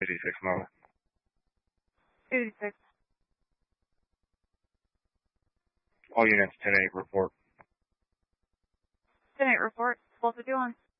86 Mile. 86. All units 10-8 report. 10-8 report. 1251.